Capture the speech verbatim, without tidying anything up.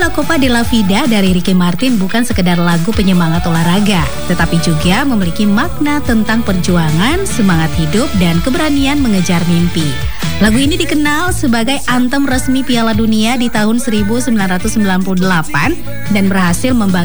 La Copa de la Vida dari Ricky Martin bukan sekedar lagu penyemangat olahraga, tetapi juga memiliki makna tentang perjuangan, semangat hidup, dan keberanian mengejar mimpi. Lagu ini dikenal sebagai anthem resmi Piala Dunia di tahun seribu sembilan ratus sembilan puluh delapan dan berhasil membangkitkan